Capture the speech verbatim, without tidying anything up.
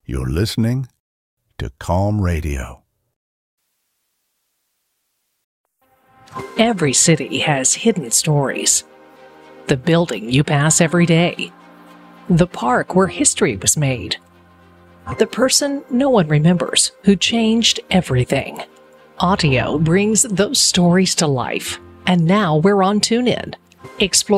You're listening to Calm Radio. Every city has hidden stories. The building you pass every day. The park where history was made. The person no one remembers who changed everything. Audio brings those stories to life. And now we're on TuneIn. Explore